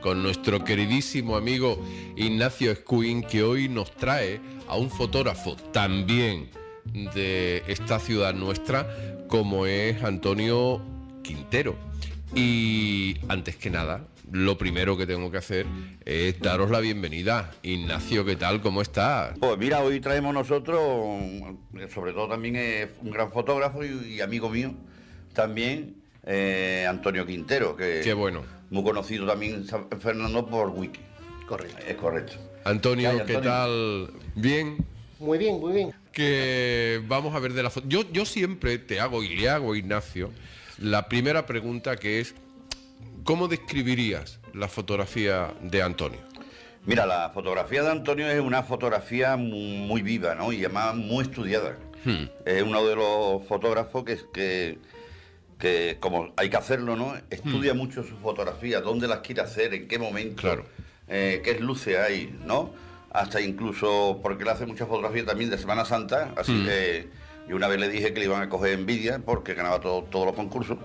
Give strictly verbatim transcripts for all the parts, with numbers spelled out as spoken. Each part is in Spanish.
con nuestro queridísimo amigo Ignacio Escuín, que hoy nos trae a un fotógrafo también de esta ciudad nuestra, como es Antonio Quintero. Y antes que nada, lo primero que tengo que hacer es daros la bienvenida. Ignacio, ¿qué tal? ¿Cómo estás? Pues mira, hoy traemos nosotros, sobre todo también es un gran fotógrafo y, y amigo mío, también eh, Antonio Quintero, que Qué bueno. Muy conocido también en San Fernando por Wiki. Correcto. Es correcto. Antonio, ¿Qué hay, ¿qué Antonio? tal? ¿Bien? Muy bien, muy bien. Que vamos a ver de la foto. Yo, yo siempre te hago y le hago a Ignacio la primera pregunta, que es: ¿cómo describirías la fotografía de Antonio? Mira, la fotografía de Antonio es una fotografía muy, muy viva, ¿no? Y además muy estudiada. Hmm. Es uno de los fotógrafos que, que, que como hay que hacerlo, ¿no? Estudia Hmm. mucho sus fotografías, dónde las quiere hacer, en qué momento, Claro. eh, qué luces hay, ¿no? Hasta incluso, porque él hace muchas fotografías también de Semana Santa, así Hmm. que yo una vez le dije que le iban a coger envidia porque ganaba todo, todos los concursos.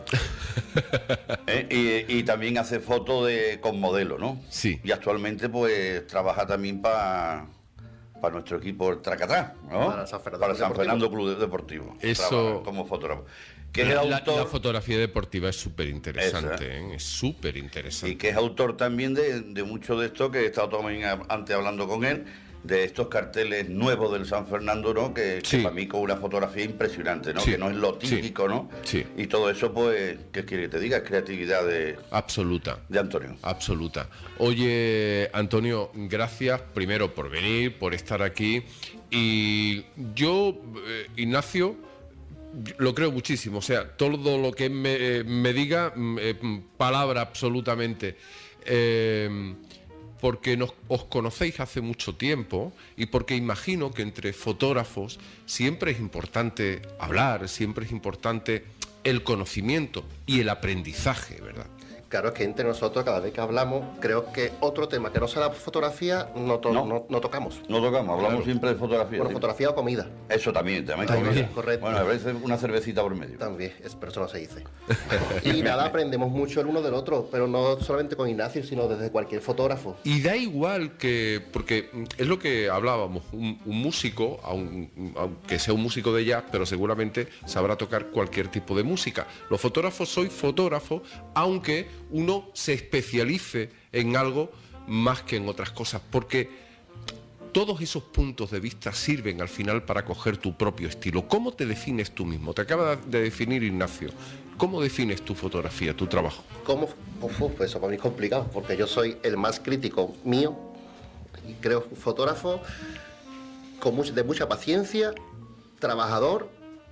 ¿Eh? y, y también hace fotos de con modelo, ¿no? Sí. Y actualmente pues trabaja también para para nuestro equipo el Tracatá, ¿no? Para San Fernando Para San Deportivo. Fernando Club Deportivo. Eso- Trabaja como fotógrafo. Que es el La, autor la fotografía deportiva es súper Esa. interesante, ¿eh? Es súper y interesante. que es autor también de, de mucho de esto, que he estado también a- antes hablando con él, de estos carteles nuevos del San Fernando, ¿no? Que, Sí. que para mí con una fotografía impresionante, ¿no? Sí. Que no es lo Sí. típico, ¿no? Sí. Y todo eso, pues, ¿qué quiere que te diga? Es creatividad de, Absoluta. de Antonio. Absoluta. Oye, Antonio, gracias primero por venir, por estar aquí. Y yo, eh, Ignacio, lo creo muchísimo. O sea, todo lo que me, me diga, mm, eh, palabra absolutamente. Eh, porque nos, os conocéis hace mucho tiempo y porque imagino que entre fotógrafos siempre es importante hablar, siempre es importante el conocimiento y el aprendizaje, ¿verdad? Claro, es que entre nosotros, cada vez que hablamos, creo que otro tema que no sea la fotografía, no, to- No. no, no tocamos. No tocamos, hablamos Claro. siempre de fotografía. Bueno, ¿sí? fotografía o comida. Eso también, también. También, comida. correcto. Bueno, a veces una cervecita por medio. También, es, pero eso no se dice. Y nada, aprendemos mucho el uno del otro, pero no solamente con Ignacio, sino desde cualquier fotógrafo. Y da igual que, porque es lo que hablábamos, un, un músico, aun- aunque sea un músico de jazz, pero seguramente sabrá tocar cualquier tipo de música. Los fotógrafos soy fotógrafo, aunque uno se especialice en algo más que en otras cosas, porque todos esos puntos de vista sirven al final para coger tu propio estilo. ¿Cómo te defines tú mismo? Te acaba de definir Ignacio. ¿Cómo defines tu fotografía, tu trabajo? ¿Cómo? Uf, uf, eso para mí es complicado, porque yo soy el más crítico mío, y creo fotógrafo con mucha, de mucha paciencia, trabajador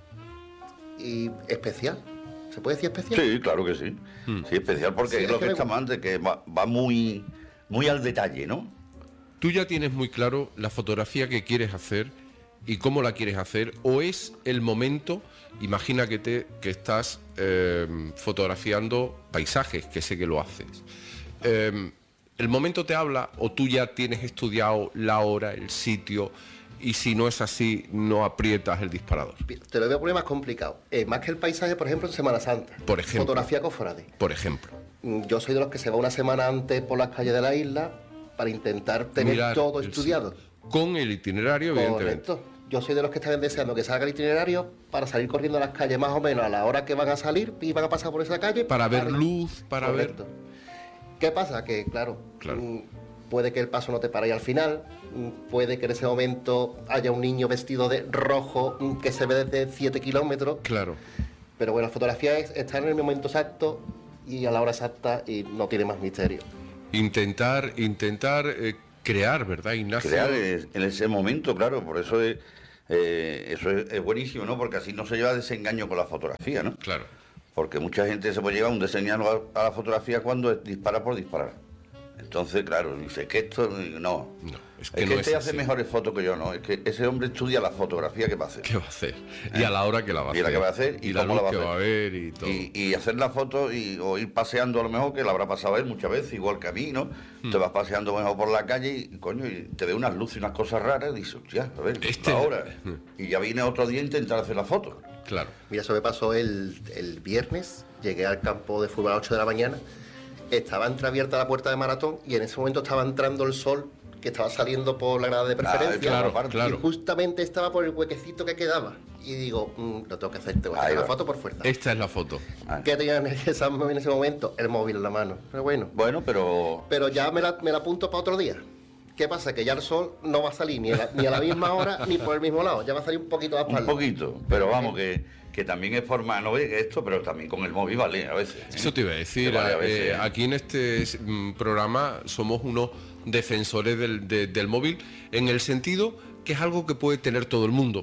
y especial. ¿Se puede decir especial? Sí, claro que sí. Sí, especial porque Sí, es es lo que que me- estamos antes, que va, va muy, muy al detalle, ¿no? ¿Tú ya tienes muy claro la fotografía que quieres hacer y cómo la quieres hacer? ¿O es el momento? Imagina que, te, que estás eh, fotografiando paisajes, que sé que lo haces. Eh, ¿El momento te habla o tú ya tienes estudiado la hora, el sitio, y si no es así, no aprietas el disparador? Te lo voy a poner más complicado. Eh, más que el paisaje, por ejemplo, en Semana Santa. Por ejemplo. Fotografía cofrade. Por ejemplo. Mm, Yo soy de los que se va una semana antes por las calles de la isla para intentar tener Mirar todo el estudiado. sitio. Con el itinerario, evidentemente. Correcto. Yo soy de los que están deseando que salga el itinerario para salir corriendo a las calles más o menos a la hora que van a salir y van a pasar por esa calle. Para ver luz, para Correcto. ¿Qué pasa? Que, claro, Claro. mm, puede que el paso no te pare al final, mm, puede que en ese momento haya un niño vestido de rojo mm, que se ve desde siete kilómetros, ver. Claro. pero bueno, la fotografía es estar en el momento exacto y a la hora exacta y no tiene más misterio. Intentar, intentar eh, crear, ¿verdad, Ignacio? Crear es- en ese momento, claro, por eso es, eh, eso es, es buenísimo, ¿no? Porque así no se lleva desengaño con la fotografía, ¿no? Claro. Porque mucha gente se puede llevar un desengaño a, a la fotografía cuando es dispara por disparar. Entonces, claro, dice que esto, no. No, es es que que, no este es hace así. mejores fotos que yo, no. Es que ese hombre estudia la fotografía que va a hacer. ¿Qué va a hacer? Y a la hora que la va a Y hacer. la que va a hacer, y y la cómo luz la va a que hacer. va a ver y todo. Y, y hacer la foto y, o ir paseando a lo mejor, que la habrá pasado él muchas veces, igual que a mí, ¿no? Hmm. Te vas paseando mejor por la calle y, coño, y te ve unas luces y unas cosas raras y dices, hostia, a ver, Este- ahora. Y ya viene otro día a intentar hacer la foto. Claro. Mira, eso me pasó el, el viernes, llegué al campo de fútbol a las ocho de la mañana estaba entreabierta la puerta de Maratón y en ese momento estaba entrando el sol que estaba saliendo por la grada de preferencia. Ah, claro, claro. Y justamente estaba por el huequecito que quedaba. Y digo, mmm, lo tengo que hacer, tengo que hacer la foto por fuerza. Esta es la foto. ¿Qué tenía en ese, en ese momento? El móvil en la mano. Pero bueno. Bueno, pero... Pero ya me la, me la apunto para otro día. ¿Qué pasa? Que ya el sol no va a salir ni a la, ni a la misma hora ni por el mismo lado. Ya va a salir un poquito más para Un poquito, pero vamos, que, que también es forma, no ve esto, pero también con el móvil vale a veces. ¿eh? Eso te iba a decir. Vale a veces, eh, ¿eh? Aquí en este mm, programa somos unos defensores del, de- del móvil en el sentido que es algo que puede tener todo el mundo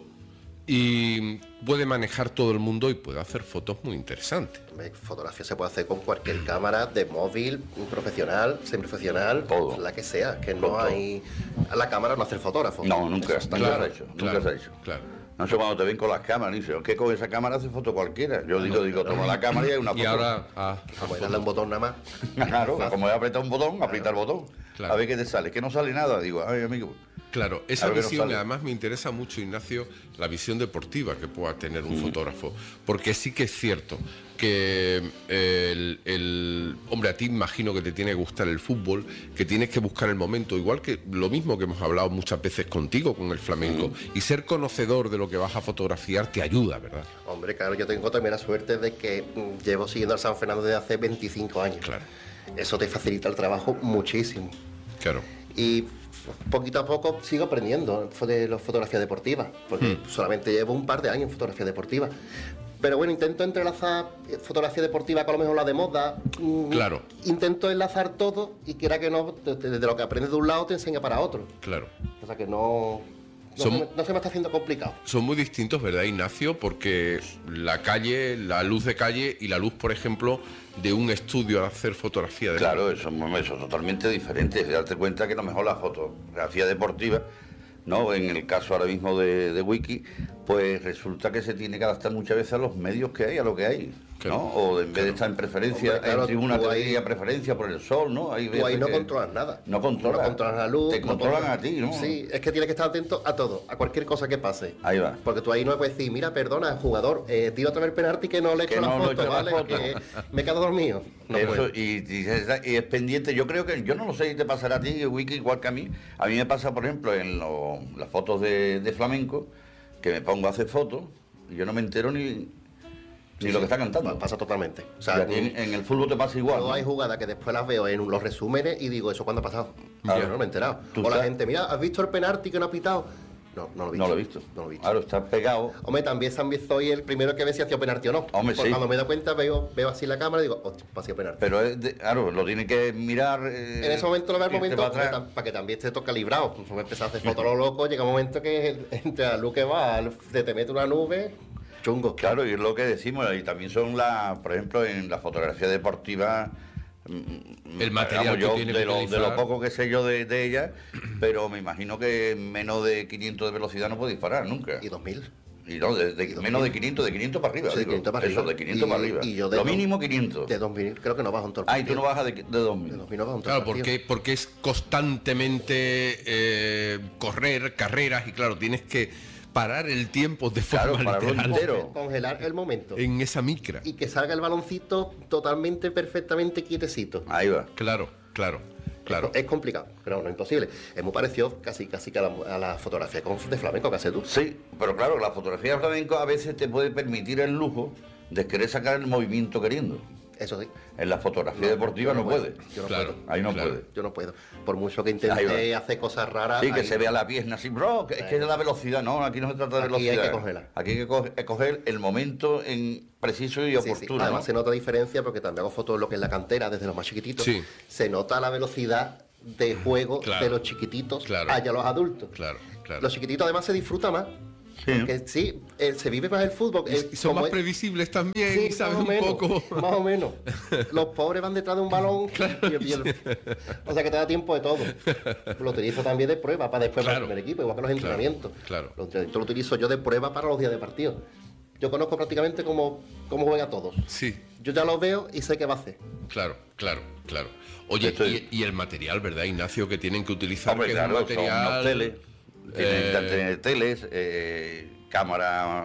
y puede manejar todo el mundo y puede hacer fotos muy interesantes. Fotografía se puede hacer con cualquier cámara de móvil, profesional, semiprofesional, Todo. la que sea, que Con no todo. hay... A la cámara no hace el fotógrafo. No, nunca, Eso está nunca claro. se ha hecho, claro, nunca se ha hecho. claro. No sé cuando te ven con las cámaras, dice, es que con esa cámara hace foto cualquiera. Yo digo, digo, toma la cámara y hay una foto. Y ahora ah, Como es darle un botón nada más. Claro, como he apretado un botón, aprieta el botón. Claro. A ver qué te sale. Es que no sale nada, digo, ay amigo. claro, esa A ver qué nos visión, sale. además me interesa mucho, Ignacio, la visión deportiva que pueda tener un fotógrafo, porque sí que es cierto que eh, el, el- hombre, a ti imagino que te tiene que gustar el fútbol, que tienes que buscar el momento, igual que lo mismo que hemos hablado muchas veces contigo con el flamenco, y ser conocedor de lo que vas a fotografiar te ayuda, ¿verdad? Hombre, claro, yo tengo también la suerte de que mm, llevo siguiendo al San Fernando desde hace veinticinco años. Claro. Eso te facilita el trabajo muchísimo. Claro. Y poquito a poco sigo aprendiendo de la fotografía deportiva, porque solamente llevo un par de años en fotografía deportiva. Pero bueno, intento entrelazar eh, fotografía deportiva con a lo mejor la de moda. Mm, Claro. Intento enlazar todo y quiera que no, desde lo que aprendes de un lado te enseña para otro. Claro. O sea que no, no, Som- se, me, no se me está haciendo complicado. Son muy distintos, ¿verdad, Ignacio? Porque la calle, la luz de calle y la luz, por ejemplo, de un estudio al hacer fotografía de Claro, eso, eso es totalmente diferente. Darte cuenta que a lo mejor la fotografía deportiva, ¿no? En el caso ahora mismo de, de Wiki, pues resulta que se tiene que adaptar muchas veces a los medios que hay, a lo que hay, Claro, ¿no? O en vez de estar en preferencia, Hombre, claro, en tribuna tú te ahí- diría preferencia por el sol, ¿no? Hay Tú ahí veces no que controlas nada. No controlas. No controlas la luz. Te no controlan controlas- a ti, ¿no? Sí, es que tienes que estar atento a todo, a cualquier cosa que pase. Ahí va. Porque tú ahí no puedes decir, mira, perdona, jugador, eh, tira otra vez el penalti que no le he Que hecho la no le he foto, hecho la ¿vale? foto. Que me he quedado dormido. No Eso, puedo. y, y es, y es pendiente, yo creo que, yo no lo sé si te pasará a ti, Wiki, igual que a mí. A mí me pasa, por ejemplo, en lo- las fotos de, de flamenco, que me pongo a hacer fotos y yo no me entero ni, ni lo que está cantando. Pa- Pasa totalmente. O Y sea, a ti en, en el fútbol te pasa igual. yo ¿no? hay jugadas que después las veo en los resúmenes y digo, ¿eso cuándo ha pasado? Ya. Yo no me he enterado. Tú O la sabes- gente, mira, ¿has visto el penalti que no ha pitado? No, no lo he visto. No lo he visto. No lo he visto. Claro, estás pegado. Hombre, también, también soy el primero que ve si ha sido penalti o no. Hombre, Porque sí. cuando me doy cuenta veo, veo así la cámara y digo, hostia, ha sido penalti. Pero es de- claro, lo tiene que mirar. eh, En ese momento lo ve al irte momento para para, atrás. que también esté todo calibrado. Como empezar a hacer fotos a lo loco, llega un momento que entre la luz que va, se te mete una nube, chungo. Claro, y es lo que decimos, y también son las, por ejemplo, en la fotografía deportiva. mm, El material vamos, que yo, tiene de, que lo, de utilizar. lo poco que sé yo de, de ella, pero me imagino que menos de quinientos de velocidad no puede disparar nunca. Y dos mil. Y no, de, de- Y dos menos de mil. quinientos, de quinientos para arriba. Sí, de digo. quinientos para Eso, arriba. de quinientos Y- para arriba. y yo de lo dos- mínimo quinientos. De dos mil, creo que no bajo un torpe. Ah, y tú no bajas de, de dos mil. De dos mil no bajo un Claro, torpe. porque, porque es constantemente eh, correr, carreras, y claro, tienes que parar el tiempo de forma Claro, pararlo literal entero. Congelar el momento. en esa micra. Y que salga el baloncito totalmente, perfectamente quietecito. Ahí va. Claro, claro, claro. Es complicado, pero no imposible. Es muy parecido casi, casi que a la, a la fotografía con- de flamenco que haces tú. Sí, pero claro, la fotografía de flamenco a veces te puede permitir el lujo de querer sacar el movimiento queriendo. Eso sí. En la fotografía deportiva yo no, puede. Yo no Claro. puedo. Ahí no Claro. puede. Yo no puedo. Por mucho que Ahí intenté va. hacer cosas raras. Sí, que ahí- se vea la pierna así, bro, que es que es la velocidad, no, aquí no se trata de Aquí hay velocidad. que cogerla. Aquí hay que co- es coger el momento en preciso y Sí, sí. oportuno. Además ¿no? se nota diferencia porque también hago fotos de lo que es la cantera desde los más chiquititos. Sí. Se nota la velocidad de juego Claro. de los chiquititos Claro. allá los adultos. Claro, claro. Los chiquititos además se disfruta más. Sí. Porque sí, eh, se vive más el fútbol. eh, Y son como más es- previsibles también, Sí, y saben más o un menos, poco. Más o menos. Los pobres van detrás de un balón. y el- y el- o sea que te da tiempo de todo. Lo utilizo también de prueba para después Claro. para el primer equipo, igual que los Claro, entrenamientos. claro. Los entrenamientos lo utilizo yo de prueba para los días de partido. Yo conozco prácticamente cómo, cómo juega todos. Sí, Yo ya los veo y sé qué va a hacer. claro, claro, claro. Oye, Estoy- y, y el material, ¿verdad, Ignacio, que tienen que utilizar? Hombre, que claro, es un son unos material... teles, tienen eh, que tener teles, eh, cámara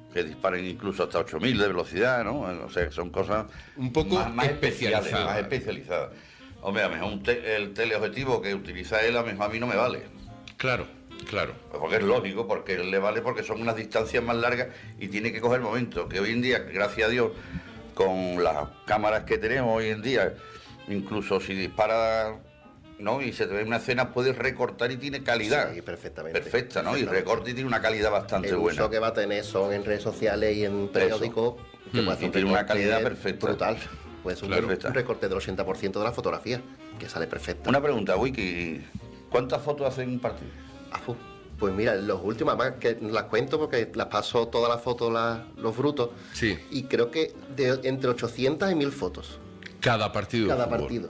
que disparen incluso hasta ocho mil de velocidad, ¿no? O sea, son cosas un poco más, más especializadas. especiales, más especializadas. Hombre, a lo mejor un te- el teleobjetivo que utiliza él, a lo mejor a mí no me vale. Claro, claro. Porque es lógico, porque él le vale porque son unas distancias más largas y tiene que coger momento. Que hoy en día, gracias a Dios, con las cámaras que tenemos hoy en día, incluso si dispara, ¿no? Y se te ve una escena, puedes recortar y tiene calidad. Sí, perfectamente. Perfecta, ¿no? Y Perfectamente. recorta y tiene una calidad bastante El buena. uso que va a tener son en redes sociales y en periódicos. Que Mm. puede hacer Y un tiene una recorte calidad perfecta. Brutal. Pues un, Claro. un recorte del ochenta por ciento de la fotografía, que sale perfecta. Una pregunta, Wiki. ¿Cuántas fotos hace en un partido? Ah, fu. Pues mira, los últimos, además que las cuento porque las paso todas las fotos, las- los brutos. Sí. Y creo que de, entre ochocientas y mil fotos Cada partido. de cada fútbol. partido.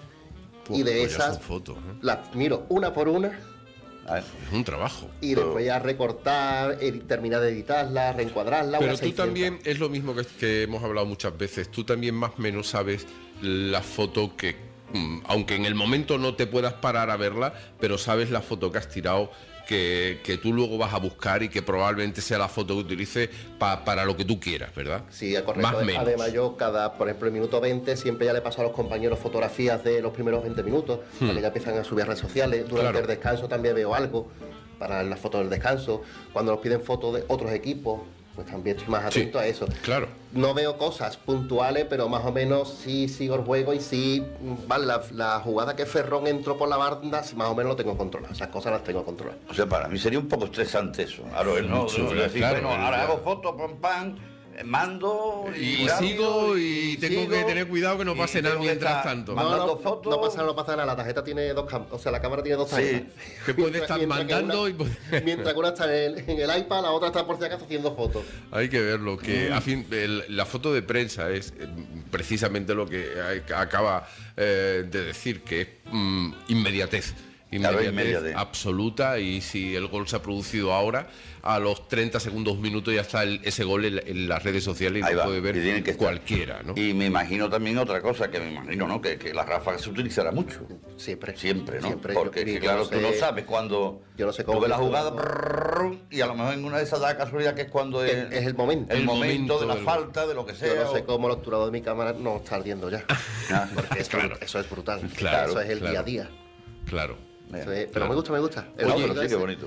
Pues, y de pues ya esas, son fotos, ¿eh? las miro una por una A ver. Es un trabajo. y Pero- después ya recortar, edi- terminar de editarla, reencuadrarla. Pero unas tú seiscientas. también, es lo mismo que, que hemos hablado muchas veces, tú también más o menos sabes la foto que, mm, aunque en el momento no te puedas parar a verla, pero sabes la foto que has tirado, que, que tú luego vas a buscar y que probablemente sea la foto que utilices pa- para lo que tú quieras, ¿verdad? Sí, es correcto. Más o menos. Además, yo cada, por ejemplo, el minuto veinte siempre ya le paso a los compañeros fotografías de los primeros veinte minutos, para que ya empiezan a subir a redes sociales. Durante Hmm. Claro. el descanso también veo algo para las fotos del descanso. Cuando nos piden fotos de otros equipos, pues también estoy más Sí, atento a eso. claro. No veo cosas puntuales, pero más o menos sí sigo el juego y sí, mm, vale, la, la jugada que Ferrón entró por la banda, sí, más o menos lo tengo controlado. Esas cosas las tengo controladas. O sea, para mí sería un poco estresante eso. Claro, él no. Mucho, de decir, claro, bueno, él ahora ya- hago fotos, pam, pam, eh, mando y, Y rápido, sigo y tengo que tener cuidado que no y pase nada tengo que mientras estar tanto. Mandando no, no, fotos. no pasa, no pasa nada, la tarjeta tiene dos cámaras, o sea, la cámara tiene dos Sí. tarjetas. Que puede estar que mandando una- y puede- Mientras que una está en el, en el iPad, la otra está por si acaso haciendo fotos. Hay que verlo, que Mm. a fin, el- la foto de prensa es eh, precisamente lo que hay- acaba eh, de decir, que es mm, inmediatez. Claro, Inmediatez, inmediatez. absoluta, y si el gol se ha producido ahora, a los treinta segundos, minutos ya está el- ese gol en, la- en las redes sociales y Ahí lo va, puede ver y tiene que estar. cualquiera, ¿no? Y me imagino también otra cosa, que me imagino, ¿no? Que, que la ráfaga se utilizará mucho. Siempre. Siempre, ¿no? Siempre. Porque Yo- que, yo claro, no tú no sé- sabes cuando yo no sé tú cómo ves la esto- jugada brrrr, y a lo mejor en una de esas da casualidad que es cuando Que es, es el momento. el, El momento, momento de la del- falta, de lo que sea. Yo no sé o- cómo el obturador de mi cámara no está ardiendo ya. Ah, Porque eso, Claro. eso es brutal. Claro, eso es el claro. día a día. Claro. mira. Eso es- pero Claro. me gusta, me gusta. El No, otro pero sí, ese- qué bonito.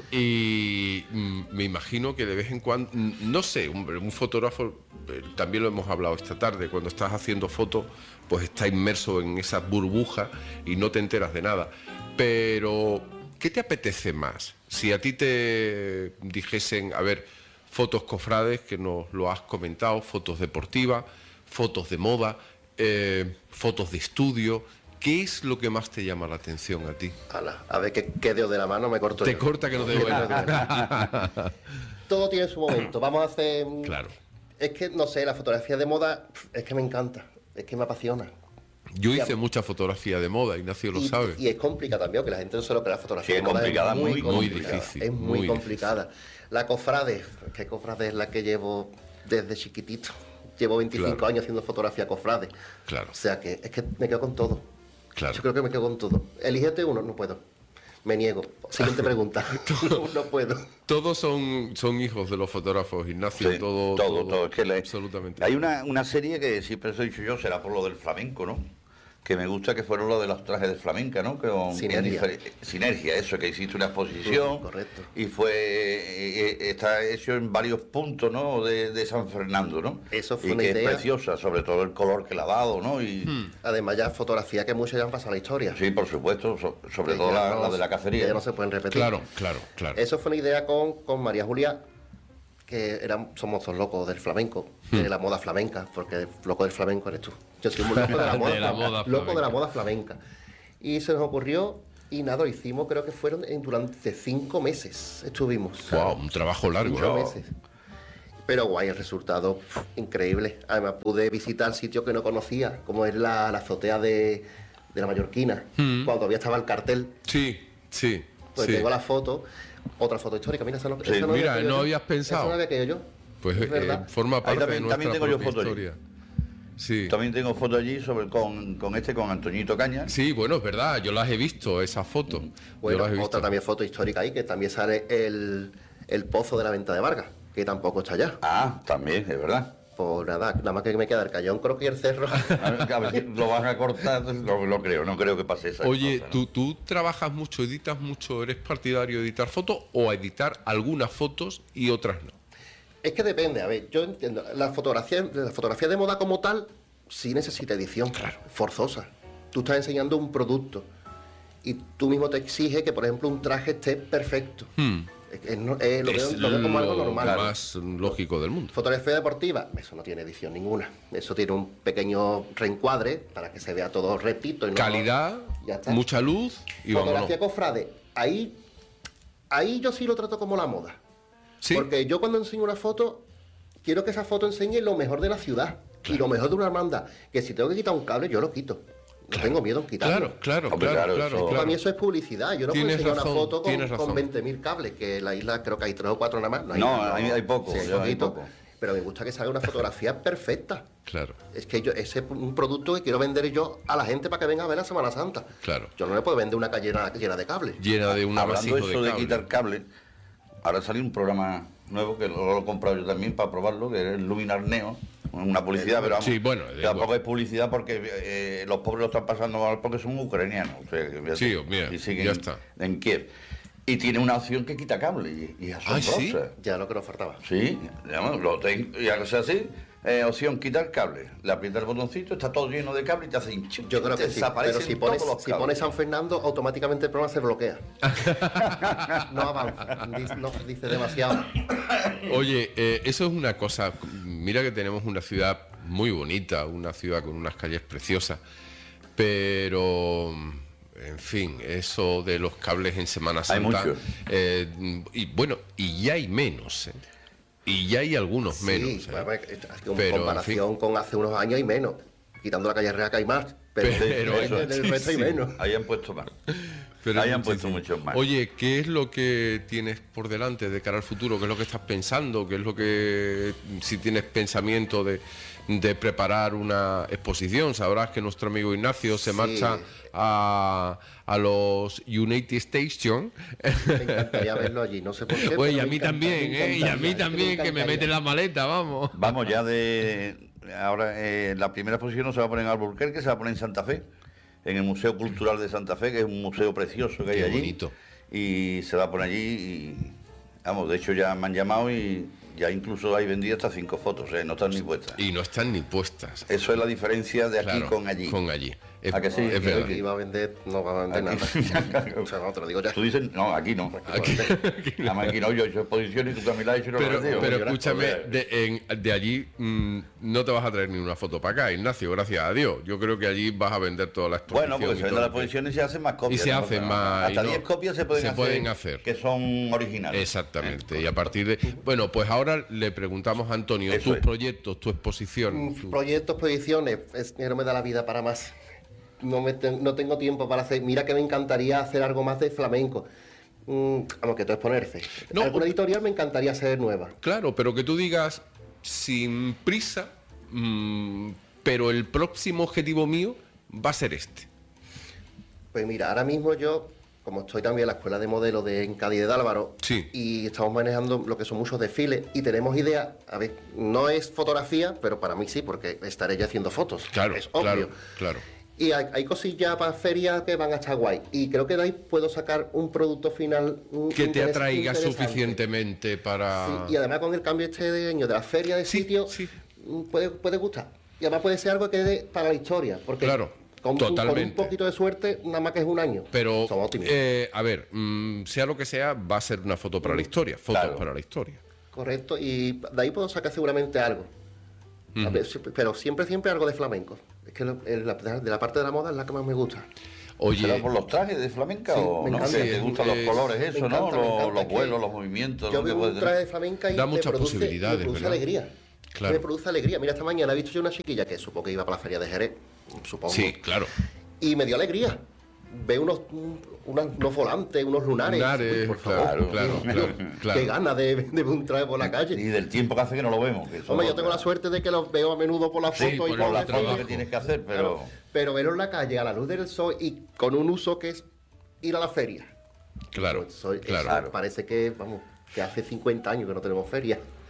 Y mm, me imagino que de vez en cuando, mm, no sé, un, un fotógrafo, eh, también lo hemos hablado esta tarde, cuando estás haciendo fotos, pues está inmerso en esa burbuja y no te enteras de nada. Pero, ¿qué te apetece más? Si a ti te dijesen, a ver, fotos cofrades, que nos lo has comentado, fotos deportivas, fotos de moda, eh, fotos de estudio, ¿qué es lo que más te llama la atención a ti? Ala, a ver qué, qué dedo de la mano me corto Te yo. corta que no te duele. Todo tiene su momento. Vamos a hacer. Claro. Es que, no sé, la fotografía de moda pf, es que me encanta. Es que me apasiona. Yo hice mucha fotografía de moda, Ignacio lo y, sabe. y es complicada también, que la gente no se lo cree. La fotografía Sí, de es moda complicada, muy, muy complicada, difícil, Es muy, muy complicada. La cofrade, ¿qué cofrade es la que llevo desde chiquitito? Llevo veinticinco Claro. años haciendo fotografía cofrade. Claro. O sea que es que me quedo con todo. Claro. Yo creo que me quedo con todo. Elígete uno, no puedo. Me niego. Siguiente pregunta. no, no puedo. Todos son, son hijos de los fotógrafos, Ignacio, Sí, todo, todo, todo. Es que le- absolutamente. Hay una, una serie que siempre os he dicho yo, será por lo del flamenco, ¿no? Que me gusta, que fueron los de los trajes de flamenca, ¿no? Que con- Sinergia. en difer- Sinergia, eso, que hiciste una exposición. Sí, correcto. Y fue, eh, eh, está hecho en varios puntos, ¿no? De, de San Fernando, ¿no? Eso fue y una que idea. es preciosa, sobre todo el color que le ha dado, ¿no? Y Además, ya fotografía que muchos ya han pasado a la historia. sí, por supuesto, so- sobre Que todo ya la, no- la de la que cacería. ya no se pueden repetir. Claro, claro, claro. Eso fue una idea con, con María Julia, que eran, somos dos locos del flamenco, Hmm. de la moda flamenca, porque el loco del flamenco eres tú. Yo soy muy loco de la moda, De la flamenca, moda loco de flamenca. la moda flamenca. Y se nos ocurrió, y nada, lo hicimos, creo que fueron en- durante cinco meses estuvimos. Wow, un trabajo largo. Cinco ¿eh? meses. Pero guay, el resultado pf, increíble. Además pude visitar sitios que no conocía, como es la, la azotea de, de la Mallorquina, cuando todavía estaba el cartel. Sí, sí. Pues sí. tengo la foto, otra foto histórica. Mira, esa no, Sí, esa mira, había caído no yo. habías pensado. Esa no había caído yo. Pues Es eh, verdad. forma parte también- de también nuestra tengo yo propia fotos allí. historia. Sí. También tengo fotos allí sobre, con, con este, con Antoñito Caña. Sí, bueno, es verdad, yo las he visto, esas fotos. Bueno, yo las he visto. otra también foto histórica ahí, que también sale el, el pozo de la venta de Vargas. que tampoco está allá. Ah, también, es verdad. Pues nada, nada más que me queda el Callón, creo que el Cerro. A ver, a ver si lo van a cortar, lo, lo creo, no creo que pase esa Oye, cosa, ¿no? ¿tú, ¿tú trabajas mucho, editas mucho, eres partidario de editar fotos o a editar algunas fotos y otras no? Es que depende, a ver, yo entiendo, la fotografía, la fotografía de moda como tal sí necesita edición, Claro. forzosa. Tú estás enseñando un producto y tú mismo te exiges que, por ejemplo, un traje esté perfecto. Hmm. Es- es no- es- lo, veo, Es lo veo como algo lo normal. más lógico del mundo. Fotografía deportiva, eso no tiene edición ninguna. Eso tiene un pequeño reencuadre para que se vea todo rectito. Y no- Calidad, Ya está. mucha luz y vámonos. Fotografía cofrade, ahí, ahí yo sí lo trato como la moda. Sí, Porque yo cuando enseño una foto, quiero que esa foto enseñe lo mejor de la ciudad y lo mejor de una hermandad. Que si tengo que quitar un cable, yo lo quito. No tengo miedo en quitarlo. claro, claro, Hombre, claro, claro, claro, eso- Para claro. mí eso es publicidad. Yo no puedo Tienes enseñar razón, una foto con, tienes razón. con veinte mil cables, que en la isla creo que hay tres o cuatro nada más. No, hay- hay poco, Sí, hay ya hay poquito. poco. Pero me gusta que salga una fotografía perfecta. Claro, Es que yo, ese es un producto que quiero vender yo a la gente para que venga a ver la Semana Santa. claro. Yo no le puedo vender una calle llena, llena de cables. Llena de un Hablando amasijo eso de de, cable. quitar cable, ahora salió un programa nuevo que lo, lo he comprado yo también para probarlo, que es el Luminar Neo, una publicidad, pero vamos, Sí, bueno, que de- tampoco bueno. es publicidad porque eh, los pobres lo están pasando mal porque son ucranianos. O sea, que fíjate, Sí, mira, y siguen ya está. en Kiev. Y tiene una opción que quita cable y, y es Ay, asombrosa. ¿sí? Ya lo que nos faltaba. Sí, digamos, lo ten- y ahora sea así, eh, opción quitar cable. Le aprietas el botoncito, está todo lleno de cable y te hace hinch- Yo creo te que sí, desaparecen pero si pones, todos los si cables. pones San Fernando, automáticamente el programa se bloquea. No avanza, dice, no, dice demasiado. Oye, eh, eso es una cosa. Mira que tenemos una ciudad muy bonita, una ciudad con unas calles preciosas, pero, en fin, eso de los cables en Semana Hay Santa. mucho. eh, y bueno, y ya hay menos, ¿eh? Y ya hay algunos Sí, menos. ¿eh? bueno, es- en Pero, en comparación con hace unos años hay menos. Quitando la calle Real que hay más. Pero, Pero del- eso, del sí, resto hay sí. menos. Ahí han puesto más. Pero Ahí es han puesto muchísimo. muchos más. Oye, ¿qué es lo que tienes por delante de cara al futuro? ¿Qué es lo que estás pensando? ¿Qué es lo que, si tienes pensamiento de, de preparar una exposición? Sabrás que nuestro amigo Ignacio se Sí. marcha a, a los United Stations. Me encantaría verlo allí, no sé por qué. Oye, y pero a me mí encanta- también, me ¿eh? Y a encantaría, mí es que también, que me encantaría. mete la maleta, vamos. Vamos ya de... Ahora, eh, la primera exposición no se va a poner en Albuquerque, se va a poner en Santa Fe, en el Museo Cultural de Santa Fe, que es un museo precioso que hay Qué allí. bonito. Y se va a poner allí y... Vamos, de hecho ya me han llamado y ya incluso hay vendidas hasta cinco fotos, eh, no están ni puestas. Y no están ni puestas. Eso es la diferencia de aquí Claro, con allí. Con allí. Es, ¿A que sí? es Que verdad. iba a vender, no va a vender Aquí. nada. O sea, no, te lo digo ya. Tú dices, no, aquí no. Aquí- Nada más aquí no, yo he hecho exposiciones y tú también la has hecho y no lo Pero, has vendido. pero Llorar, escúchame, joder. de, en- de allí mm, no te vas a traer ni una foto para acá, Ignacio, gracias a Dios. Yo creo que allí vas a vender toda la exposición. Bueno, porque y se venden todo las lo que- exposiciones y se hacen más copias. Y se ¿no? hacen Pero más, Hasta y no- diez copias se pueden, se hacer, pueden hacer. que son originales. Exactamente. Y a partir de. Bueno, pues ahora le preguntamos a Antonio, Eso tus es. proyectos, tu exposición. Mm, tu- Proyectos, proyecciones, es que no me da la vida para más. No, me ten- no tengo tiempo para hacer. Mira que me encantaría hacer algo más de flamenco. Mm, vamos, que todo es ponerse. No, Alguna o- editorial me encantaría hacer nueva. Claro, pero que tú digas sin prisa, mm, pero el próximo objetivo mío va a ser este. Pues mira, ahora mismo yo, como estoy también en la escuela de modelo de en Cádiz de Álvaro, Sí. y estamos manejando lo que son muchos desfiles, y tenemos ideas, a ver, no es fotografía, pero para mí sí, porque estaré yo haciendo fotos. Claro, es obvio. claro, claro. Y hay, hay cosillas para ferias que van a estar guay. Y creo que de ahí puedo sacar un producto final mm, Que te interes- atraiga interesante. suficientemente para. Sí, y además con el cambio este de año de la feria de Sí, sitio, sí. mm, puede, puede gustar. Y además puede ser algo que dé para la historia. Porque Claro, con, un- con totalmente. un poquito de suerte, nada más que es un año. Pero, Somos optimistas. eh, a ver, mm, sea lo que sea, va a ser una foto para la historia. Fotos Claro. para la historia. Correcto. Y de ahí puedo sacar seguramente algo. A ver, si- pero siempre, siempre algo de flamenco. Es que lo- el- la- de la parte de la moda es la que más me gusta. Oye, ¿Será por los trajes de flamenca Sí, o me no? encanta. sé, ¿Te Sí, gustan es- los colores Me eso, no? encanta, me Los, encanta, los es que vuelos, los movimientos, Yo lo que veo puede un tener. traje de flamenca y Da me muchas produce, posibilidades, me produce ¿verdad? alegría. Claro. Me produce alegría. Mira, esta mañana he visto yo una chiquilla que supongo que iba para la feria de Jerez, supongo. sí, claro. Y me dio alegría. Ve unos, un- unos, unos volantes, unos lunares. Lunares, Uy, por claro, favor. claro, claro, claro. Qué ganas de, de ver un traje por la Y calle. del tiempo que hace que no lo vemos. que son Hombre, yo otras. tengo la suerte de que los veo a menudo por la foto Sí, y por por el Por la la trama trabajo. que tienes que hacer, pero... Pero verlo en la calle a la luz del sol y con un uso que es ir a la feria. Claro, Pues soy- claro. eso parece que, vamos, que hace cincuenta años que no tenemos feria.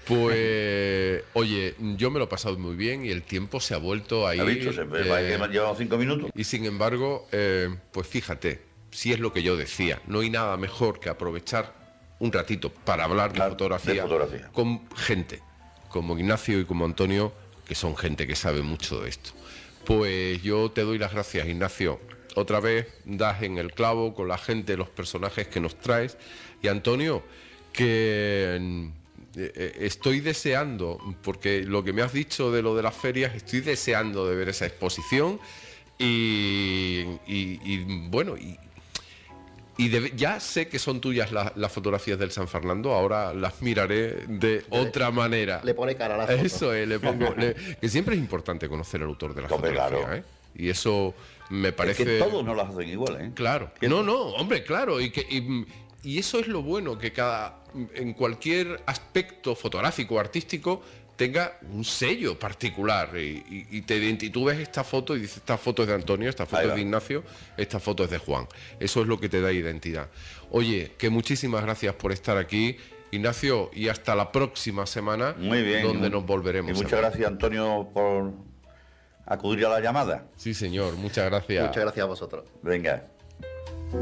Pues, oye, yo me lo he pasado muy bien y el tiempo se ha vuelto ahí. ¿Ha visto? Se me va eh, que me han llevado cinco minutos. y sin embargo, eh, pues fíjate, si es lo que yo decía, no hay nada mejor que aprovechar un ratito para hablar de, Claro, fotografía, de fotografía. con gente como Ignacio y como Antonio, que son gente que sabe mucho de esto. Pues yo te doy las gracias, Ignacio. Otra vez das en el clavo con la gente, los personajes que nos traes. Y Antonio, que mm, eh, estoy deseando, porque lo que me has dicho de lo de las ferias, estoy deseando de ver esa exposición. Y, y- y, bueno, y, y de- ya sé que son tuyas la- las fotografías del San Fernando, ahora las miraré de otra manera. Le pone cara a la foto. Eso es, le pongo. le- que siempre es importante conocer al autor de la Hombre, fotografía, claro. ¿eh? Y eso me parece. Es que todos no las hacen igual, ¿eh? Claro. No, no, hombre, claro. Y, que, y, y eso es lo bueno, que cada. En cualquier aspecto fotográfico o artístico tenga un sello particular. Y, y- y te identi- tú ves esta foto y dices: esta foto es de Antonio, esta foto Ahí es va. de Ignacio, esta foto es de Juan. Eso es lo que te da identidad. Oye, que muchísimas gracias por estar aquí, Ignacio, y hasta la próxima semana, Muy bien. donde y mu- nos volveremos. Y a muchas ver. gracias, Antonio, por acudir a la llamada. Sí, señor, muchas gracias. Muchas gracias a vosotros. Venga.